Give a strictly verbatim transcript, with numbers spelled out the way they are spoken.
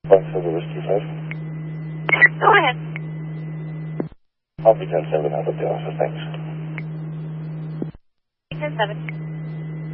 Fox Silver Whiskey five. Go ahead. I'll be ten seven out of the office, thanks. ten seven.